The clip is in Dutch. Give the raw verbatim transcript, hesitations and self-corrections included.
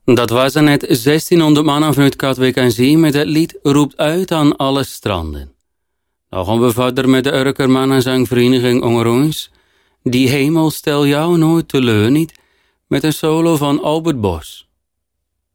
Dat was er net zestienhonderd mannen vanuit Katwijk en Zee met het lied Roept uit aan alle stranden. Dan gaan we verder met de Urker Mannenzangvereniging onder ons. Die hemel stel jou nooit teleur niet, met een solo van Albert Bos.